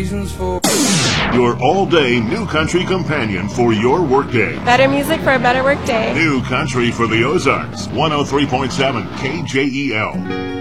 reasons for Your all-day New Country companion for your workday. Better music for a better workday. New Country for the Ozarks, 103.7 KJEL.